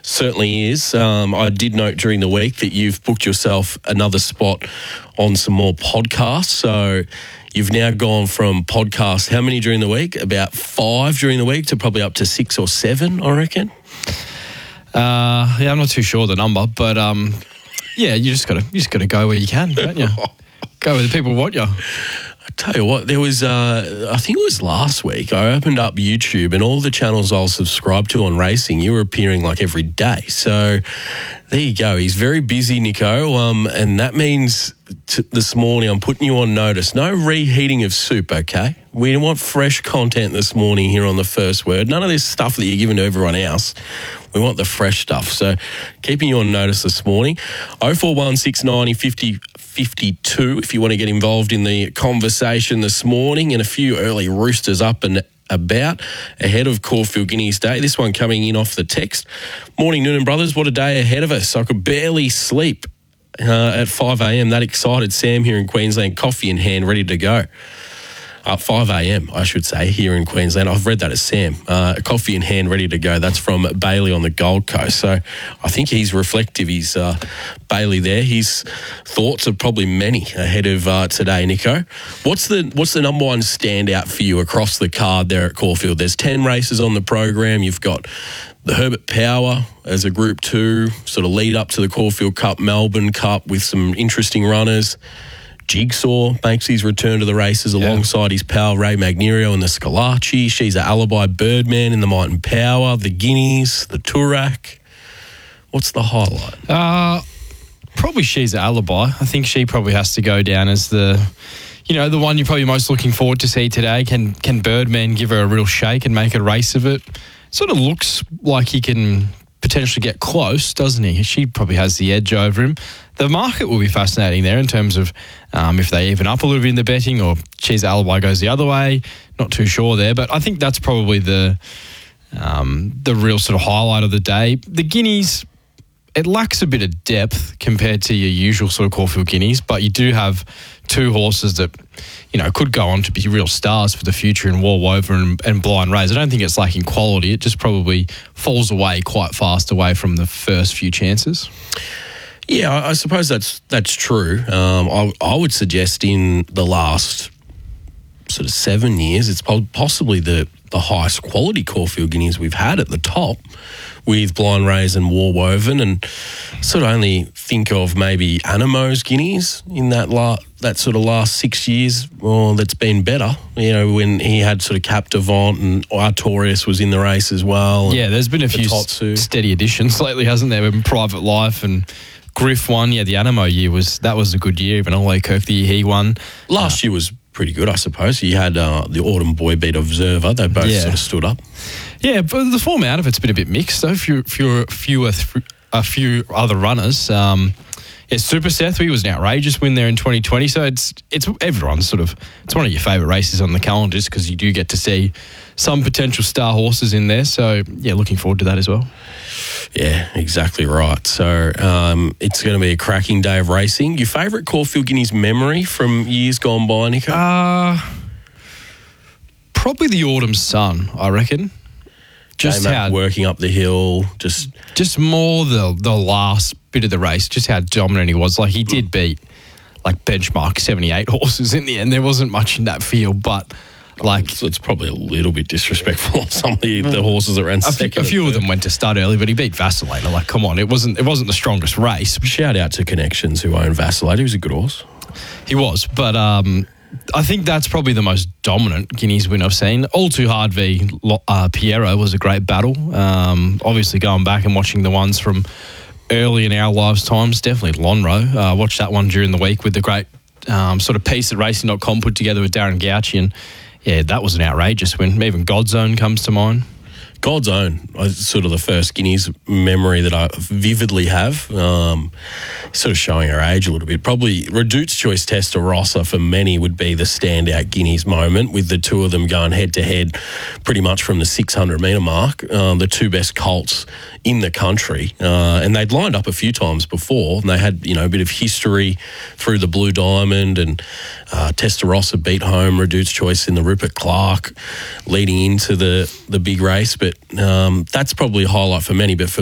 Certainly is. I did note during the week that you've booked yourself another spot on some more podcasts. So you've now gone from podcasts, how many during the week? About 5 during the week to probably up to 6 or 7, I reckon. Yeah, I'm not too sure the number, but yeah, you just gotta go where you can, don't you? Go where the people want you. I tell you what, there was, I think it was last week, I opened up YouTube and all the channels I was subscribed to on racing, you were appearing like every day. So there you go. He's very busy, Nico, and that means this morning I'm putting you on notice. No reheating of soup, okay? We want fresh content this morning here on The First Word. None of this stuff that you're giving to everyone else. We want the fresh stuff. So keeping you on notice this morning. 0416 690 50 52 if you want to get involved in the conversation this morning, and a few early roosters up and about ahead of Caulfield Guineas Day. This one coming in off the text. Morning, Noonan Brothers. What a day ahead of us. I could barely sleep at 5 a.m. That excited. Sam here in Queensland, coffee in hand, ready to go. 5 a.m, I should say, here in Queensland. I've read that as Sam. Coffee in hand, ready to go. That's from Bailey on the Gold Coast. So I think he's reflective. He's Bailey there. His thoughts are probably many ahead of today, Nico. What's the number one standout for you across the card there at Caulfield? There's 10 races on the program. You've got the Herbert Power as a Group 2, sort of lead up to the Caulfield Cup, Melbourne Cup with some interesting runners. Jigsaw makes his return to the races alongside his pal Ray Magnerio and the Scalacci. She's an Alibi Birdman in the Might and Power, the Guineas, the Toorak. What's the highlight? Probably She's an Alibi. I think she probably has to go down as the one you're probably most looking forward to see today. Can Birdman give her a real shake and make a race of it? Sort of looks like he can potentially get close, doesn't he? She probably has the edge over him. The market will be fascinating there in terms of if they even up a little bit in the betting or She's Alibi goes the other way. Not too sure there, but I think that's probably the real sort of highlight of the day. The Guineas, it lacks a bit of depth compared to your usual sort of Caulfield Guineas, but you do have 2 horses that, could go on to be real stars for the future in War Woven and Blind Rays. I don't think it's lacking quality. It just probably falls away quite fast away from the first few chances. Yeah, I suppose that's true. I would suggest in the last sort of 7 years, it's possibly the highest quality Caulfield Guineas we've had at the top with Blind Rays and War Woven, and sort of only think of maybe Anamo's Guineas in that sort of last 6 years. Well, that's been better, when he had sort of Captivant and Artorias was in the race as well. Yeah, there's been a few steady additions lately, hasn't there? With Private Life and Griff won. Yeah, the Anamo year was a good year. Even Ole Kirk, the year he won. Last year was pretty good, I suppose. He had the Autumn Boy beat Observer. They both sort of stood up. Yeah, but the form out of it's been a bit mixed, though. A few other runners. Super Sethwy was an outrageous win there in 2020. So it's everyone's it's one of your favourite races on the calendar just because you do get to see some potential star horses in there. So, yeah, looking forward to that as well. Yeah, exactly right. So it's going to be a cracking day of racing. Your favourite Caulfield Guineas memory from years gone by, Nico? Probably the Autumn Sun, I reckon. Just how working up the hill, just more the last bit of the race, just how dominant he was. Like he did beat benchmark 78 horses in the end. There wasn't much in that field, but so it's probably a little bit disrespectful on some of the horses that ran second. A few of them went to start early, but he beat Vacillator. Come on, it wasn't the strongest race. Shout out to Connections who own Vacillator. He was a good horse. He was, but I think that's probably the most dominant Guineas win I've seen. All Too Hard v Piero was a great battle. Obviously, going back and watching the ones from early in our lives times, definitely Lonhro. Watched that one during the week with the great sort of piece that Racing.com put together with Darren Gauci, and yeah, that was an outrageous win. Even God's Own comes to mind. God's Own, sort of the first Guineas memory that I vividly have, sort of showing her age a little bit. Probably Reduced Choice Testarossa for many would be the standout Guineas moment, with the two of them going head-to-head pretty much from the 600-metre mark, the two best colts in the country. And they'd lined up a few times before, and they had, a bit of history through the Blue Diamond, and Testarossa beat home Reduced Choice in the Rupert Clarke leading into the big race. But that's probably a highlight for many. But for